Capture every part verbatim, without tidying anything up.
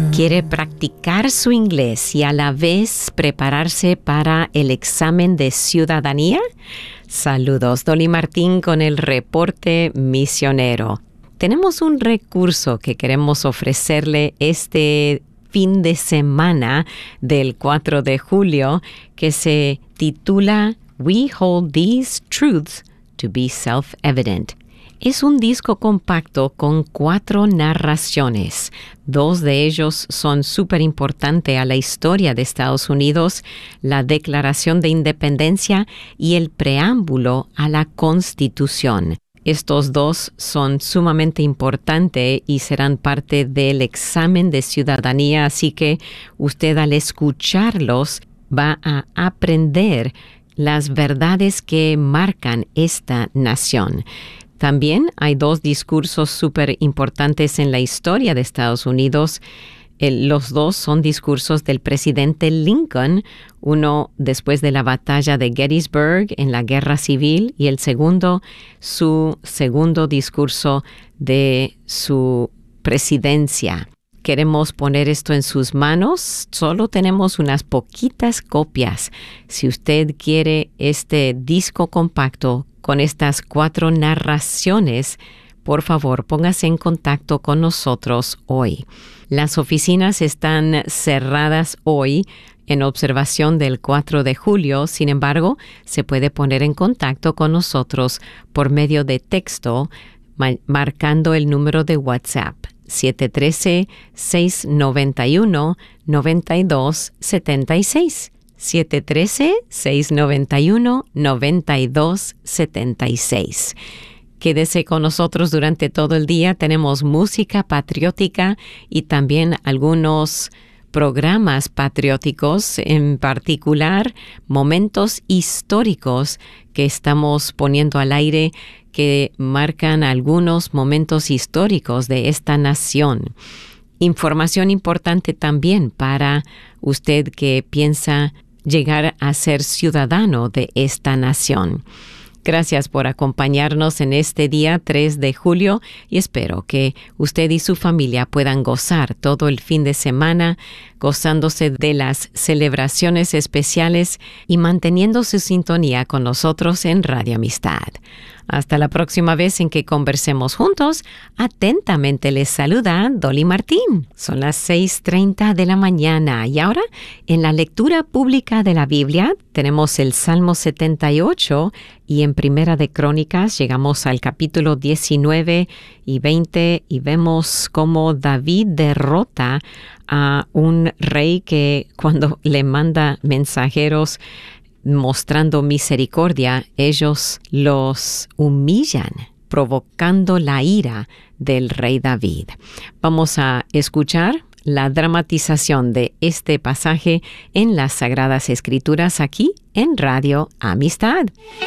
¿Quiere practicar su inglés y a la vez prepararse para el examen de ciudadanía? Saludos, Dolly Martín con el reporte misionero. Tenemos un recurso que queremos ofrecerle este fin de semana del cuatro de julio que se titula We Hold These Truths to be Self-Evident. Es un disco compacto con cuatro narraciones. Dos de ellos son súper importantes a la historia de Estados Unidos, la Declaración de Independencia y el preámbulo a la Constitución. Estos dos son sumamente importantes y serán parte del examen de ciudadanía, así que usted al escucharlos va a aprender las verdades que marcan esta nación. También hay dos discursos súper importantes en la historia de Estados Unidos. El, los dos son discursos del presidente Lincoln, uno después de la batalla de Gettysburg en la Guerra Civil y el segundo, su segundo discurso de su presidencia. Queremos poner esto en sus manos. Solo tenemos unas poquitas copias. Si usted quiere este disco compacto con estas cuatro narraciones, por favor, póngase en contacto con nosotros hoy. Las oficinas están cerradas hoy en observación del cuatro de julio. Sin embargo, se puede poner en contacto con nosotros por medio de texto, ma- marcando el número de WhatsApp siete uno tres, seis nueve uno, nueve dos siete seis. siete uno tres, seis nueve uno, nueve dos siete seis. Quédese con nosotros durante todo el día. Tenemos música patriótica y también algunos programas patrióticos, en particular momentos históricos que estamos poniendo al aire que marcan algunos momentos históricos de esta nación. Información importante también para usted que piensa llegar a ser ciudadano de esta nación. Gracias por acompañarnos en este día tres de julio y espero que usted y su familia puedan gozar todo el fin de semana, gozándose de las celebraciones especiales y manteniendo su sintonía con nosotros en Radio Amistad. Hasta la próxima vez en que conversemos juntos, atentamente les saluda Dolly Martín. Son las seis treinta de la mañana y ahora en la lectura pública de la Biblia tenemos el Salmo setenta y ocho y en Primera de Crónicas llegamos al capítulo diecinueve y veinte y vemos cómo David derrota a un rey que cuando le manda mensajeros mostrando misericordia, ellos los humillan, provocando la ira del rey David. Vamos a escuchar la dramatización de este pasaje en las Sagradas Escrituras aquí en Radio Amistad.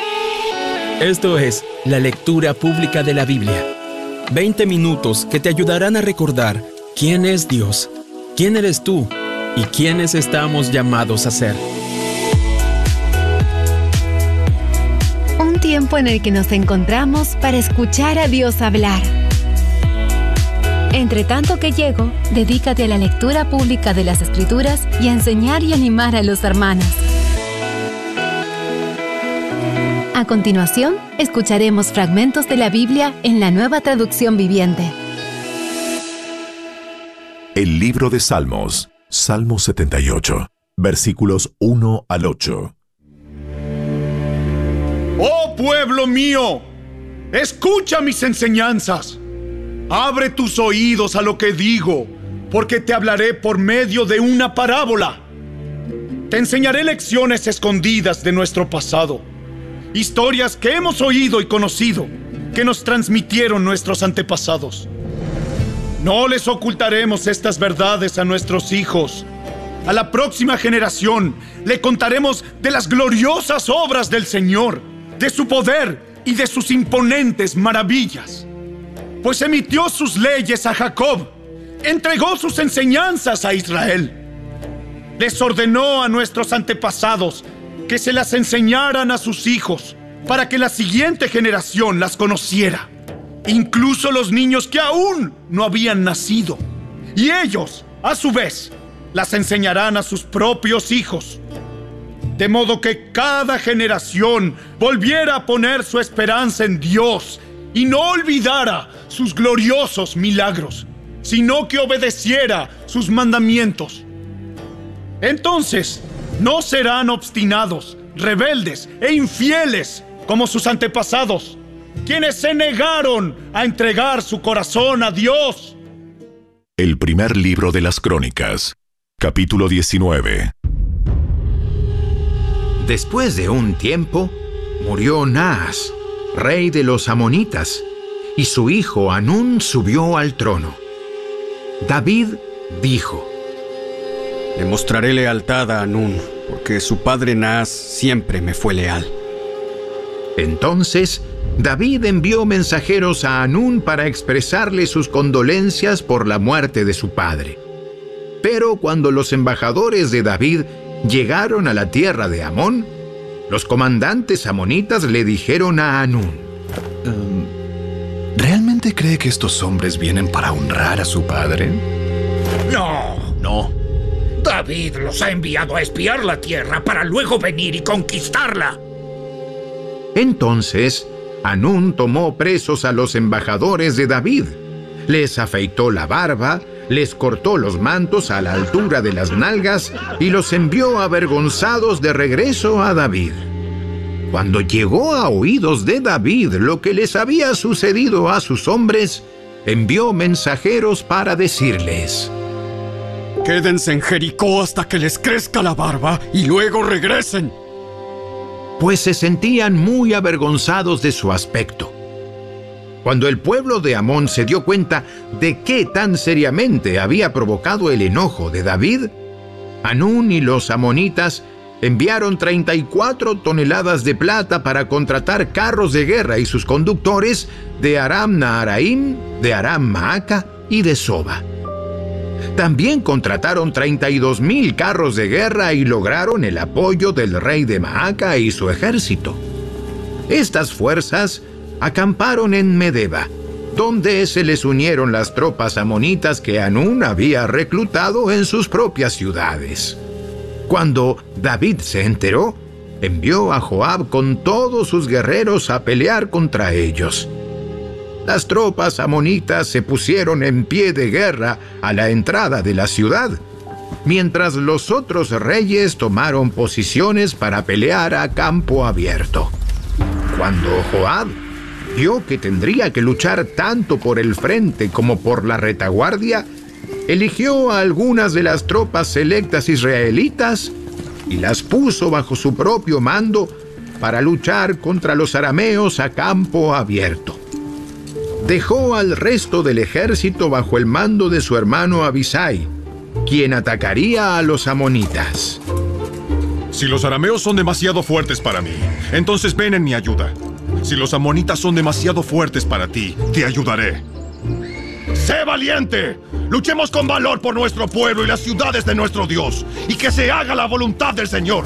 Esto es la lectura pública de la Biblia. veinte minutos que te ayudarán a recordar quién es Dios, quién eres tú y quiénes estamos llamados a ser. Un tiempo en el que nos encontramos para escuchar a Dios hablar. Entre tanto que llego, dedícate a la lectura pública de las Escrituras y a enseñar y animar a los hermanos. A continuación, escucharemos fragmentos de la Biblia en la Nueva Traducción Viviente. El libro de Salmos, Salmo setenta y ocho, versículos uno al ocho. ¡Oh pueblo mío! Escucha mis enseñanzas. Abre tus oídos a lo que digo, porque te hablaré por medio de una parábola. Te enseñaré lecciones escondidas de nuestro pasado, historias que hemos oído y conocido, que nos transmitieron nuestros antepasados. No les ocultaremos estas verdades a nuestros hijos. A la próxima generación le contaremos de las gloriosas obras del Señor, de su poder y de sus imponentes maravillas. Pues emitió sus leyes a Jacob, entregó sus enseñanzas a Israel. Les ordenó a nuestros antepasados que se las enseñaran a sus hijos, para que la siguiente generación las conociera, incluso los niños que aún no habían nacido. Y ellos a su vez, las enseñarán a sus propios hijos, de modo que cada generación volviera a poner su esperanza en Dios y no olvidara sus gloriosos milagros, sino que obedeciera sus mandamientos. Entonces, no serán obstinados, rebeldes e infieles como sus antepasados, quienes se negaron a entregar su corazón a Dios. El primer libro de las Crónicas, capítulo diecinueve. Después de un tiempo, murió Naas, rey de los amonitas, y su hijo Hanún subió al trono. David dijo: Le mostraré lealtad a Hanún, porque su padre Naas siempre me fue leal. Entonces, David envió mensajeros a Hanún para expresarle sus condolencias por la muerte de su padre. Pero cuando los embajadores de David llegaron a la tierra de Amón, los comandantes amonitas le dijeron a Hanún: um, ¿Realmente cree que estos hombres vienen para honrar a su padre? No. No. David los ha enviado a espiar la tierra para luego venir y conquistarla. Entonces, Hanún tomó presos a los embajadores de David, les afeitó la barba, les cortó los mantos a la altura de las nalgas y los envió avergonzados de regreso a David. Cuando llegó a oídos de David lo que les había sucedido a sus hombres, envió mensajeros para decirles: Quédense en Jericó hasta que les crezca la barba y luego regresen. Pues se sentían muy avergonzados de su aspecto. Cuando el pueblo de Amón se dio cuenta de qué tan seriamente había provocado el enojo de David, Hanún y los amonitas enviaron treinta y cuatro toneladas de plata para contratar carros de guerra y sus conductores de Aram Naharaim, de Aram Maaca y de Soba. También contrataron treinta y dos mil carros de guerra y lograron el apoyo del rey de Maaca y su ejército. Estas fuerzas acamparon en Medeba, donde se les unieron las tropas amonitas que Hanún había reclutado en sus propias ciudades. Cuando David se enteró, envió a Joab con todos sus guerreros a pelear contra ellos. Las tropas amonitas se pusieron en pie de guerra a la entrada de la ciudad, mientras los otros reyes tomaron posiciones para pelear a campo abierto. Cuando Joab vio que tendría que luchar tanto por el frente como por la retaguardia, eligió a algunas de las tropas selectas israelitas y las puso bajo su propio mando para luchar contra los arameos a campo abierto. Dejó al resto del ejército bajo el mando de su hermano Abisai, quien atacaría a los amonitas. Si los arameos son demasiado fuertes para mí, entonces ven en mi ayuda. Si los amonitas son demasiado fuertes para ti, te ayudaré. ¡Sé valiente! Luchemos con valor por nuestro pueblo y las ciudades de nuestro Dios, y que se haga la voluntad del Señor.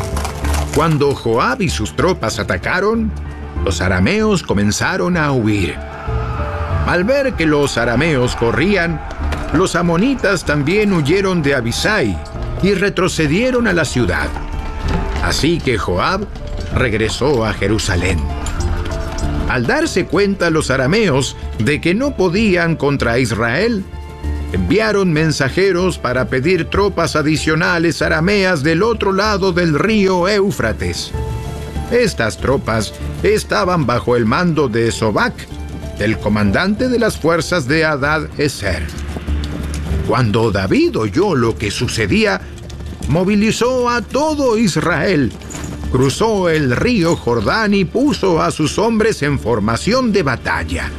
Cuando Joab y sus tropas atacaron, los arameos comenzaron a huir. Al ver que los arameos corrían, los amonitas también huyeron de Abisai y retrocedieron a la ciudad. Así que Joab regresó a Jerusalén. Al darse cuenta los arameos de que no podían contra Israel, enviaron mensajeros para pedir tropas adicionales arameas del otro lado del río Éufrates. Estas tropas estaban bajo el mando de Sobac, el comandante de las fuerzas de Hadad-Ezer. Cuando David oyó lo que sucedía, movilizó a todo Israel, cruzó el río Jordán y puso a sus hombres en formación de batalla.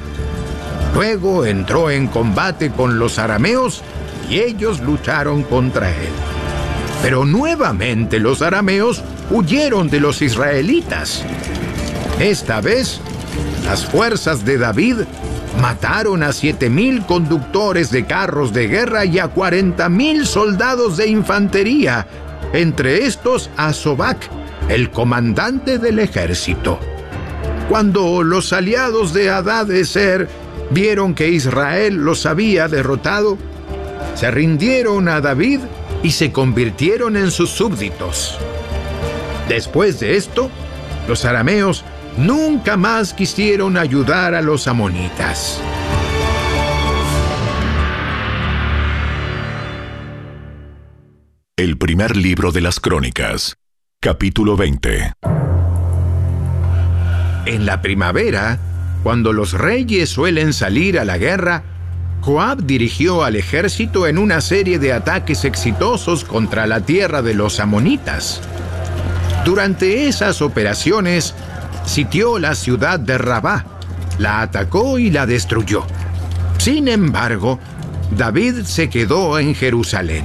Luego entró en combate con los arameos y ellos lucharon contra él. Pero nuevamente los arameos huyeron de los israelitas. Esta vez, las fuerzas de David mataron a siete mil conductores de carros de guerra y a cuarenta mil soldados de infantería, entre estos a Sobac, el comandante del ejército. Cuando los aliados de Hadad-Ezer vieron que Israel los había derrotado, se rindieron a David y se convirtieron en sus súbditos. Después de esto, los arameos nunca más quisieron ayudar a los amonitas. El primer libro de las Crónicas, capítulo veinte. En la primavera, cuando los reyes suelen salir a la guerra, Joab dirigió al ejército en una serie de ataques exitosos contra la tierra de los amonitas. Durante esas operaciones, sitió la ciudad de Rabá, la atacó y la destruyó. Sin embargo, David se quedó en Jerusalén.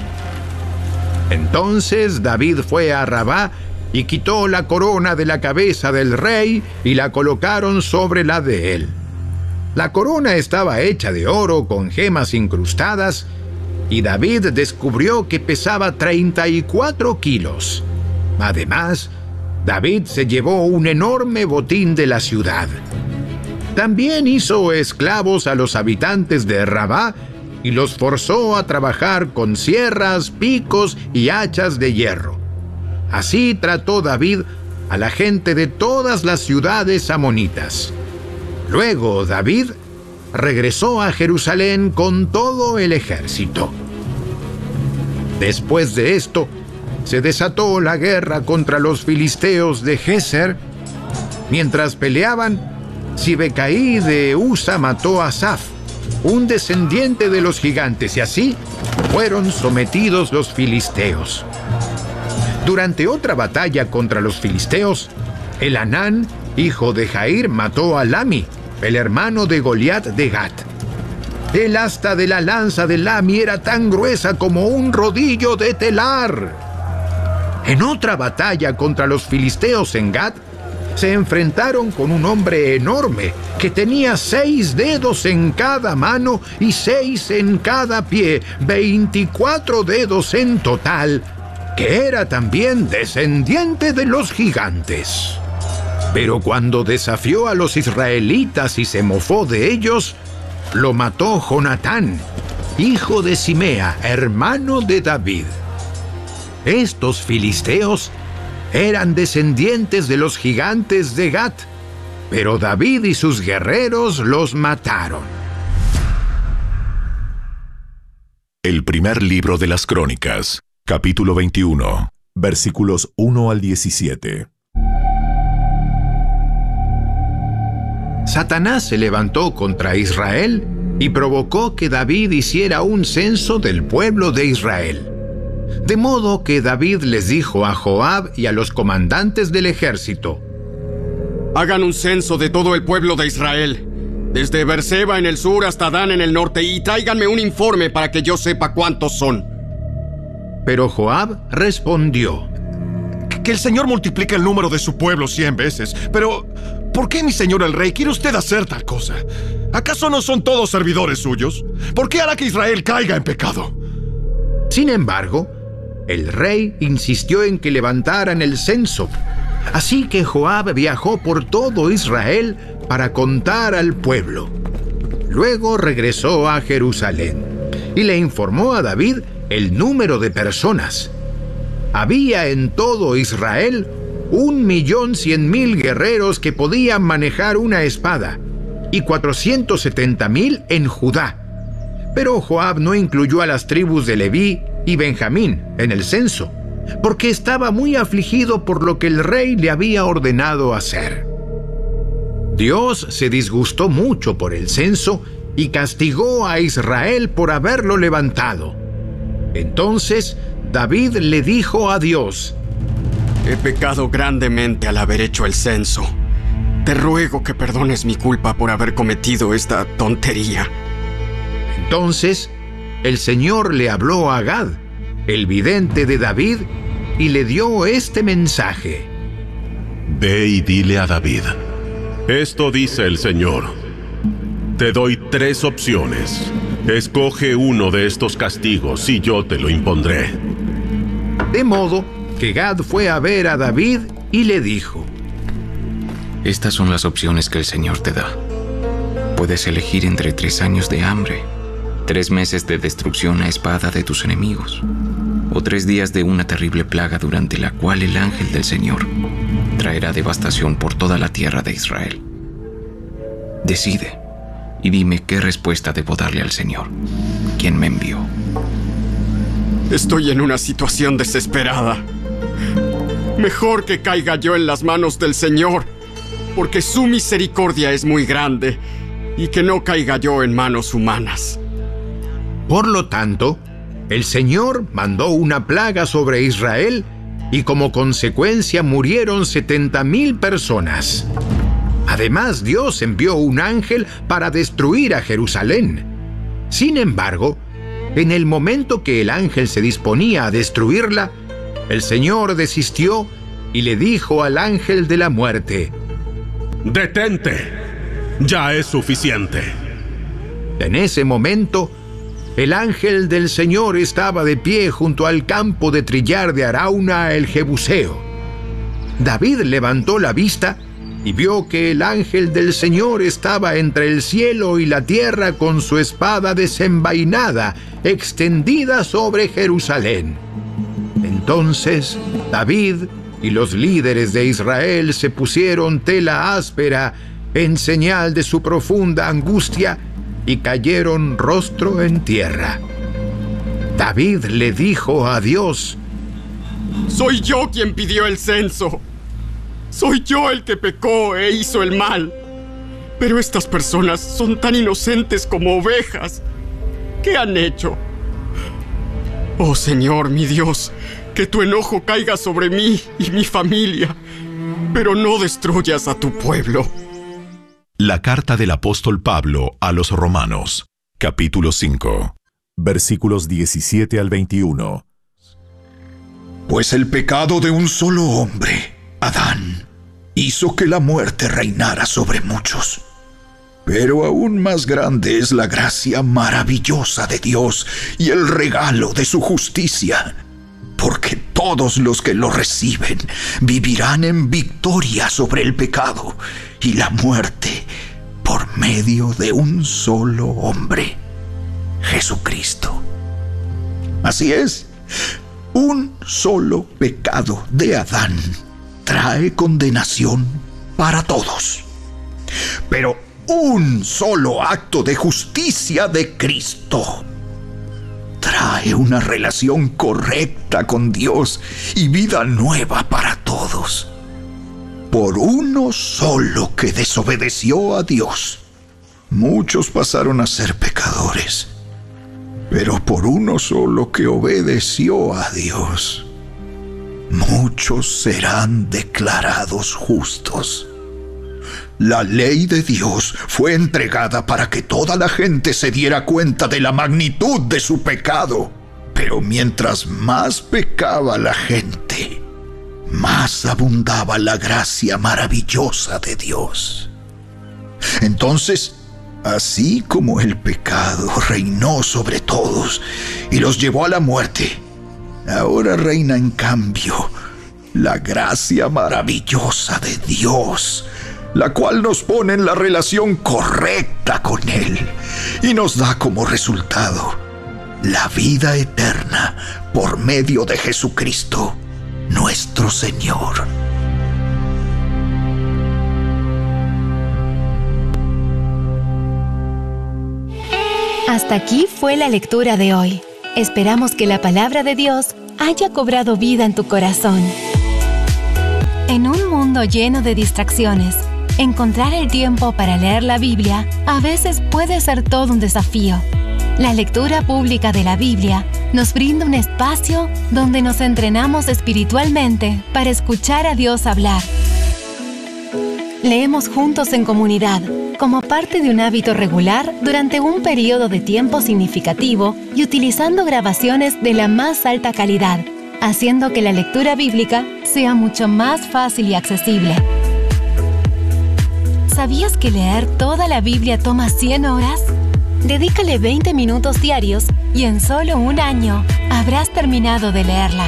Entonces David fue a Rabá y quitó la corona de la cabeza del rey y la colocaron sobre la de él. La corona estaba hecha de oro con gemas incrustadas y David descubrió que pesaba treinta y cuatro kilos. Además, David se llevó un enorme botín de la ciudad. También hizo esclavos a los habitantes de Rabá y los forzó a trabajar con sierras, picos y hachas de hierro. Así trató David a la gente de todas las ciudades amonitas. Luego David regresó a Jerusalén con todo el ejército. Después de esto, se desató la guerra contra los filisteos de Geser. Mientras peleaban, Sibecaí de Usa mató a Asaf, un descendiente de los gigantes, y así fueron sometidos los filisteos. Durante otra batalla contra los filisteos, Elhanán, hijo de Jair, mató a Lami, el hermano de Goliat de Gat. El asta de la lanza de Lami era tan gruesa como un rodillo de telar. En otra batalla contra los filisteos en Gat, se enfrentaron con un hombre enorme que tenía seis dedos en cada mano y seis en cada pie, veinticuatro dedos en total, que era también descendiente de los gigantes. Pero cuando desafió a los israelitas y se mofó de ellos, lo mató Jonatán, hijo de Simea, hermano de David. Estos filisteos eran descendientes de los gigantes de Gat, pero David y sus guerreros los mataron. El primer libro de las Crónicas, capítulo veintiuno, versículos uno al diecisiete. Satanás se levantó contra Israel y provocó que David hiciera un censo del pueblo de Israel. De modo que David les dijo a Joab y a los comandantes del ejército: hagan un censo de todo el pueblo de Israel, desde Beerseba en el sur hasta Dan en el norte, y tráiganme un informe para que yo sepa cuántos son. Pero Joab respondió: que el Señor multiplique el número de su pueblo cien veces. Pero, ¿por qué, mi señor el rey, quiere usted hacer tal cosa? ¿Acaso no son todos servidores suyos? ¿Por qué hará que Israel caiga en pecado? Sin embargo, el rey insistió en que levantaran el censo. Así que Joab viajó por todo Israel para contar al pueblo. Luego regresó a Jerusalén y le informó a David el número de personas. Había en todo Israel un millón cien mil guerreros que podían manejar una espada y cuatrocientos setenta mil en Judá. Pero Joab no incluyó a las tribus de Leví y Benjamín en el censo, porque estaba muy afligido por lo que el rey le había ordenado hacer. Dios se disgustó mucho por el censo y castigó a Israel por haberlo levantado. Entonces David le dijo a Dios: he pecado grandemente al haber hecho el censo. Te ruego que perdones mi culpa por haber cometido esta tontería. Entonces el Señor le habló a Gad, el vidente de David, y le dio este mensaje: ve y dile a David: esto dice el Señor, te doy tres opciones. Escoge uno de estos castigos y yo te lo impondré. De modo que Gad fue a ver a David y le dijo: estas son las opciones que el Señor te da. Puedes elegir entre tres años de hambre tres meses de destrucción a espada de tus enemigos, o tres días de una terrible plaga durante la cual el ángel del Señor traerá devastación por toda la tierra de Israel. Decide y dime qué respuesta debo darle al Señor, quien me envió. Estoy en una situación desesperada. Mejor que caiga yo en las manos del Señor, porque su misericordia es muy grande, y que no caiga yo en manos humanas. Por lo tanto, el Señor mandó una plaga sobre Israel y como consecuencia murieron setenta mil personas. Además, Dios envió un ángel para destruir a Jerusalén. Sin embargo, en el momento que el ángel se disponía a destruirla, el Señor desistió y le dijo al ángel de la muerte: ¡Detente! Ya es suficiente. En ese momento, el ángel del Señor estaba de pie junto al campo de trillar de Arauna el Jebuseo. David levantó la vista y vio que el ángel del Señor estaba entre el cielo y la tierra con su espada desenvainada, extendida sobre Jerusalén. Entonces David y los líderes de Israel se pusieron tela áspera en señal de su profunda angustia y cayeron rostro en tierra. David le dijo a Dios: Soy yo quien pidió el censo. Soy yo el que pecó e hizo el mal. Pero estas personas son tan inocentes como ovejas. ¿Qué han hecho? Oh Señor, mi Dios, que tu enojo caiga sobre mí y mi familia, pero no destruyas a tu pueblo. La carta del apóstol Pablo a los Romanos, capítulo cinco, versículos diecisiete al veintiuno. Pues el pecado de un solo hombre, Adán, hizo que la muerte reinara sobre muchos. Pero aún más grande es la gracia maravillosa de Dios y el regalo de su justicia, porque todos los que lo reciben vivirán en victoria sobre el pecado y la muerte por medio de un solo hombre, Jesucristo. Así es, un solo pecado de Adán trae condenación para todos. Pero un solo acto de justicia de Cristo trae una relación correcta con Dios y vida nueva para todos. Por uno solo que desobedeció a Dios, muchos pasaron a ser pecadores. Pero por uno solo que obedeció a Dios, muchos serán declarados justos. La ley de Dios fue entregada para que toda la gente se diera cuenta de la magnitud de su pecado. Pero mientras más pecaba la gente, más abundaba la gracia maravillosa de Dios. Entonces, así como el pecado reinó sobre todos y los llevó a la muerte, ahora reina en cambio la gracia maravillosa de Dios, la cual nos pone en la relación correcta con Él y nos da como resultado la vida eterna por medio de Jesucristo, nuestro Señor. Hasta aquí fue la lectura de hoy. Esperamos que la palabra de Dios haya cobrado vida en tu corazón. En un mundo lleno de distracciones, encontrar el tiempo para leer la Biblia a veces puede ser todo un desafío. La lectura pública de la Biblia nos brinda un espacio donde nos entrenamos espiritualmente para escuchar a Dios hablar. Leemos juntos en comunidad, como parte de un hábito regular durante un periodo de tiempo significativo y utilizando grabaciones de la más alta calidad, haciendo que la lectura bíblica sea mucho más fácil y accesible. ¿Sabías que leer toda la Biblia toma cien horas? Dedícale veinte minutos diarios y en solo un año habrás terminado de leerla.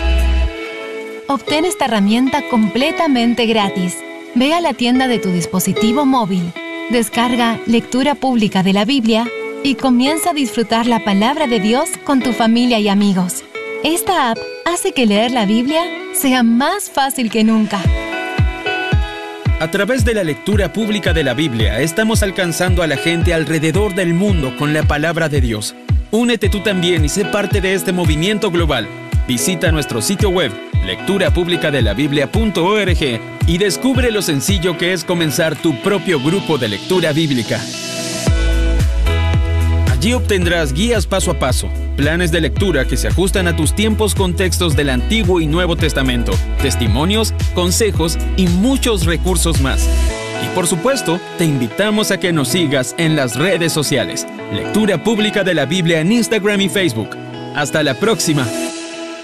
Obtén esta herramienta completamente gratis. Ve a la tienda de tu dispositivo móvil, descarga Lectura Pública de la Biblia y comienza a disfrutar la palabra de Dios con tu familia y amigos. Esta app hace que leer la Biblia sea más fácil que nunca. A través de la lectura pública de la Biblia, estamos alcanzando a la gente alrededor del mundo con la palabra de Dios. Únete tú también y sé parte de este movimiento global. Visita nuestro sitio web, lectura pública de la biblia punto org, y descubre lo sencillo que es comenzar tu propio grupo de lectura bíblica. Allí obtendrás guías paso a paso, planes de lectura que se ajustan a tus tiempos con textos del Antiguo y Nuevo Testamento, testimonios, consejos y muchos recursos más. Y por supuesto, te invitamos a que nos sigas en las redes sociales. Lectura Pública de la Biblia en Instagram y Facebook. Hasta la próxima.